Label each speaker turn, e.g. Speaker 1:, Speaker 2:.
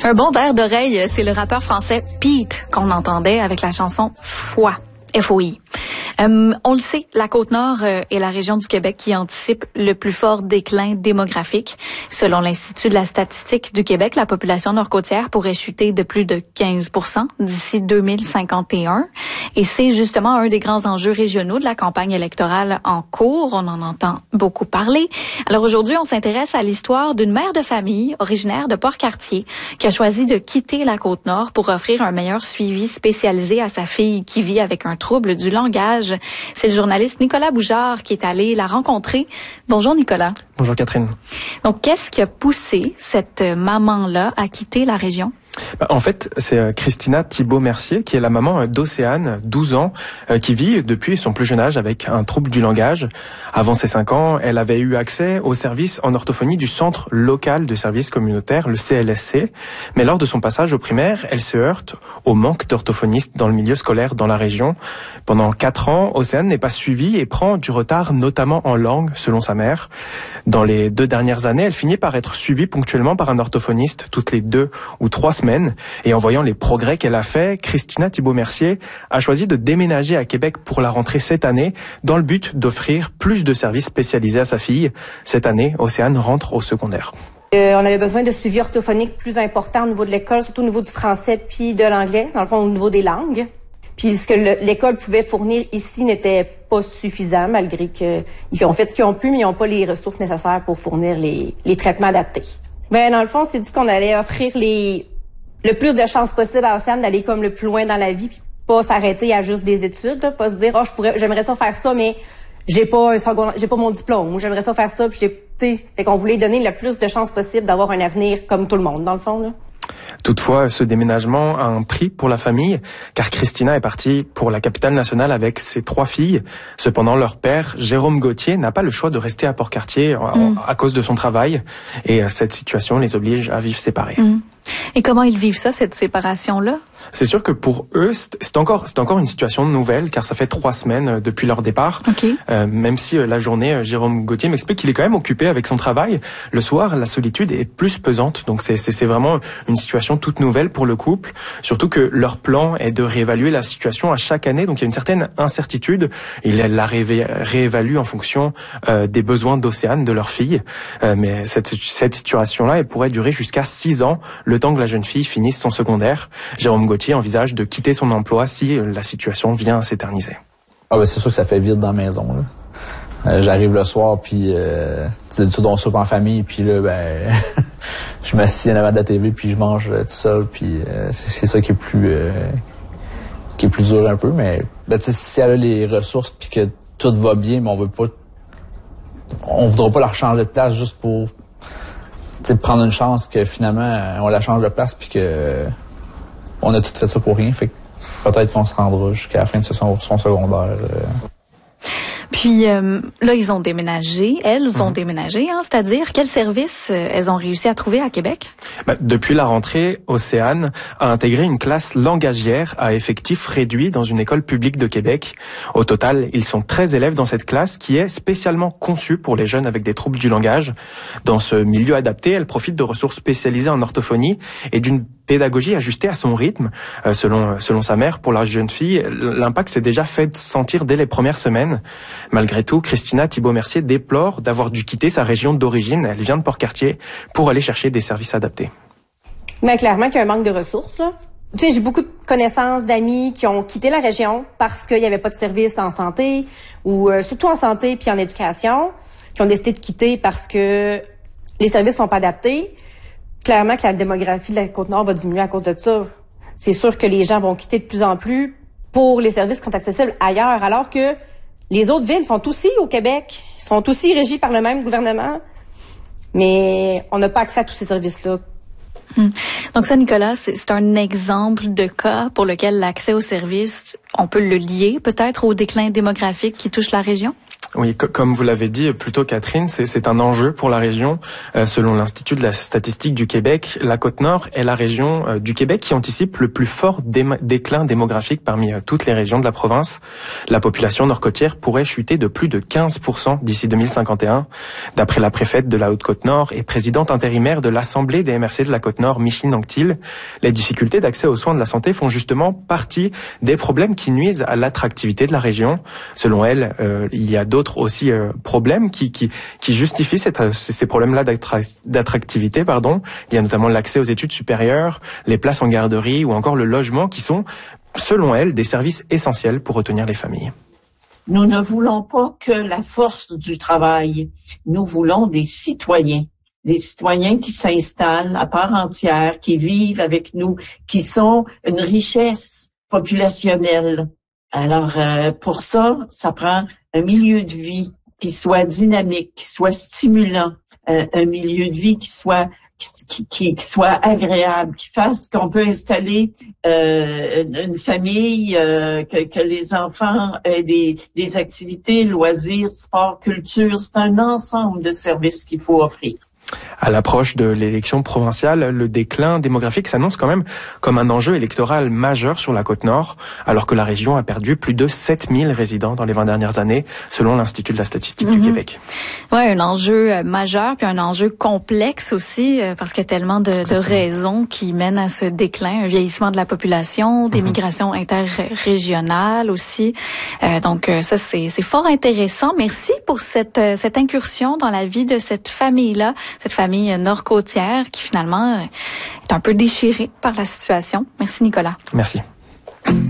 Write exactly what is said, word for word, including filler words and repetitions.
Speaker 1: Un bon verre d'oreille, c'est le rappeur français Pete qu'on entendait avec la chanson Foi. F O I. Euh, on le sait, la Côte-Nord euh, est la région du Québec qui anticipe le plus fort déclin démographique. Selon l'Institut de la statistique du Québec, la population nord-côtière pourrait chuter de plus de quinze pour cent d'ici deux mille cinquante et un. Et c'est justement un des grands enjeux régionaux de la campagne électorale en cours. On en entend beaucoup parler. Alors aujourd'hui, on s'intéresse à l'histoire d'une mère de famille originaire de Port-Cartier qui a choisi de quitter la Côte-Nord pour offrir un meilleur suivi spécialisé à sa fille qui vit avec un trouble du langage. C'est le journaliste Nicolas Boujard qui est allé la rencontrer. Bonjour Nicolas.
Speaker 2: Bonjour Catherine.
Speaker 1: Donc, qu'est-ce qui a poussé cette maman-là à quitter la région?
Speaker 2: En fait, c'est Christina Thibault-Mercier qui est la maman d'Océane, douze ans, qui vit depuis son plus jeune âge avec un trouble du langage. Avant ses cinq ans, elle avait eu accès au service en orthophonie du Centre local de services communautaires, le C L S C. Mais lors de son passage au primaire, elle se heurte au manque d'orthophonistes dans le milieu scolaire dans la région. Pendant quatre ans, Océane n'est pas suivie et prend du retard, notamment en langue, selon sa mère. Dans les deux dernières années, elle finit par être suivie ponctuellement par un orthophoniste toutes les deux ou trois semaines. Et en voyant les progrès qu'elle a fait, Christina Thibault-Mercier a choisi de déménager à Québec pour la rentrée cette année dans le but d'offrir plus de services spécialisés à sa fille. Cette année, Océane rentre au secondaire.
Speaker 3: Euh, on avait besoin de suivi orthophonique plus important au niveau de l'école, surtout au niveau du français puis de l'anglais, dans le fond au niveau des langues. Puis ce que le, l'école pouvait fournir ici n'était pas suffisant, malgré que ils ont fait ce qu'ils ont pu, mais ils n'ont pas les ressources nécessaires pour fournir les, les traitements adaptés. Ben dans le fond, on s'est dit qu'on allait offrir les le plus de chances possible à Océane d'aller comme le plus loin dans la vie, puis pas s'arrêter à juste des études, là, pas se dire oh je pourrais j'aimerais ça faire ça mais j'ai pas un second j'ai pas mon diplôme ou j'aimerais ça faire ça puis j'ai tu sais fait qu'on voulait donner le plus de chances possible d'avoir un avenir comme tout le monde dans le fond là.
Speaker 2: Toutefois, ce déménagement a un prix pour la famille, car Christina est partie pour la capitale nationale avec ses trois filles. Cependant, leur père, Jérôme Gauthier, n'a pas le choix de rester à Port-Cartier mmh. à cause de son travail. Et cette situation les oblige à vivre séparés. Mmh.
Speaker 1: Et comment ils vivent ça, cette séparation-là?
Speaker 2: C'est sûr que pour eux, c'est encore, c'est encore une situation nouvelle, car ça fait trois semaines depuis leur départ.
Speaker 1: Okay.
Speaker 2: Euh, même si la journée, Jérôme Gauthier m'explique qu'il est quand même occupé avec son travail. Le soir, la solitude est plus pesante. Donc c'est, c'est, c'est vraiment une situation toute nouvelle pour le couple. Surtout que leur plan est de réévaluer la situation à chaque année. Donc il y a une certaine incertitude. Ils la ré- réévaluent en fonction euh, des besoins d'Océane, de leur fille. Euh, mais cette, cette situation-là, elle pourrait durer jusqu'à six ans, le temps que la jeune fille finisse son secondaire. Jérôme Gauthier envisage de quitter son emploi si la situation vient à s'éterniser.
Speaker 4: Ah ben c'est sûr que ça fait vide dans la maison. Là. Euh, j'arrive le soir puis euh, d'habitude on soupe en famille puis là ben je m'assieds en avant de la T V puis je mange euh, tout seul puis euh, c'est, c'est ça qui est plus euh, qui est plus dur un peu mais ben tu sais si elle a les ressources puis que tout va bien mais on veut pas on voudra pas la changer de place juste pour tu sais prendre une chance que finalement on la change de place puis que on a tout fait ça pour rien, fait que peut-être qu'on se rendra jusqu'à la fin de son, son secondaire. Euh.
Speaker 1: Puis euh, là, ils ont déménagé, elles
Speaker 2: mmh.
Speaker 1: ont déménagé, hein, c'est-à-dire quel service euh, elles ont réussi à trouver à Québec?
Speaker 2: Bah, depuis la rentrée, Océane a intégré une classe langagière à effectif réduit dans une école publique de Québec. Au total, ils sont treize élèves dans cette classe qui est spécialement conçue pour les jeunes avec des troubles du langage. Dans ce milieu adapté, elle profite de ressources spécialisées en orthophonie et d'une pédagogie ajustée à son rythme. Euh, selon selon sa mère, pour la jeune fille, l'impact s'est déjà fait sentir dès les premières semaines. Malgré tout, Christina Thibault-Mercier déplore d'avoir dû quitter sa région d'origine, elle vient de Port-Cartier, pour aller chercher des services adaptés.
Speaker 3: Mais clairement qu'il y a un manque de ressources, là. Tu sais, j'ai beaucoup de connaissances, d'amis qui ont quitté la région parce qu'il n'y avait pas de services en santé, ou euh, surtout en santé puis en éducation, qui ont décidé de quitter parce que les services sont pas adaptés. Clairement que la démographie de la Côte-Nord va diminuer à cause de ça. C'est sûr que les gens vont quitter de plus en plus pour les services qui sont accessibles ailleurs, alors que les autres villes sont aussi au Québec, sont aussi régies par le même gouvernement, mais on n'a pas accès à tous ces services-là.
Speaker 1: Hum. Donc ça, Nicolas, c'est, c'est un exemple de cas pour lequel l'accès aux services, on peut le lier peut-être au déclin démographique qui touche la région?
Speaker 2: Oui, co- comme vous l'avez dit plus tôt, Catherine, c'est, c'est un enjeu pour la région. Euh, selon l'Institut de la statistique du Québec, la Côte-Nord est la région euh, du Québec qui anticipe le plus fort dé- déclin démographique parmi euh, toutes les régions de la province. La population nord-côtière pourrait chuter de plus de quinze pour cent d'ici deux mille cinquante et un. D'après la préfète de la Haute-Côte-Nord et présidente intérimaire de l'Assemblée des M R C de la Côte-Nord, Micheline Anctil, les difficultés d'accès aux soins de la santé font justement partie des problèmes qui nuisent à l'attractivité de la région. Selon elle, euh, il y a d'autres aussi euh, problèmes qui, qui, qui justifient cette, ces problèmes-là d'attractivité. Pardon. Il y a notamment l'accès aux études supérieures, les places en garderie ou encore le logement qui sont, selon elle, des services essentiels pour retenir les familles.
Speaker 5: Nous ne voulons pas que la force du travail. Nous voulons des citoyens. Des citoyens qui s'installent à part entière, qui vivent avec nous, qui sont une richesse populationnelle. Alors, euh, pour ça, ça prend un milieu de vie qui soit dynamique, qui soit stimulant, euh, un milieu de vie qui soit qui, qui, qui soit agréable, qui fasse qu'on peut installer euh, une, une famille, euh, que, que les enfants aient des, des activités, loisirs, sport, culture. C'est un ensemble de services qu'il faut offrir.
Speaker 2: À l'approche de l'élection provinciale, le déclin démographique s'annonce quand même comme un enjeu électoral majeur sur la Côte-Nord, alors que la région a perdu plus de sept mille résidents dans les vingt dernières années, selon l'Institut de la statistique mm-hmm. du Québec.
Speaker 1: Ouais, un enjeu majeur, puis un enjeu complexe aussi, parce qu'il y a tellement de, de raisons qui mènent à ce déclin, un vieillissement de la population, des mm-hmm. migrations interrégionales aussi. Euh, donc ça, c'est, c'est fort intéressant. Merci pour cette, cette incursion dans la vie de cette famille-là, cette famille nord-côtière qui finalement est un peu déchirée par la situation. Merci Nicolas.
Speaker 2: Merci.